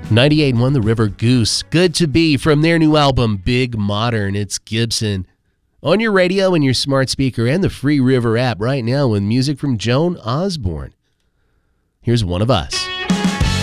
98.1 The River Goose. Good to Be from their new album, Big Modern. It's Gibson. On your radio and your smart speaker and the free River app right now with music from Joan Osborne. Here's One of Us.